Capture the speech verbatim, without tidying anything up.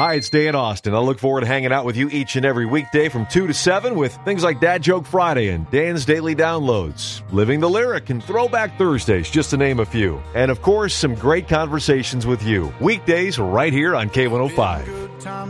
Hi, it's Dan Austin. I look forward to hanging out with you each and every weekday from two to seven with things like Dad Joke Friday and Dan's Daily Downloads, Living the Lyric, and Throwback Thursdays, just to name a few. And, of course, some great conversations with you. Weekdays right here on K one oh five.